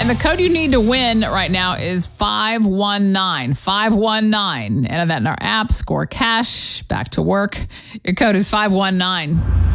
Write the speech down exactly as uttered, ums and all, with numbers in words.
And the code you need to win right now is five one nine. five one nine. Enter that in our app, score cash, back to work. Your code is five one nine.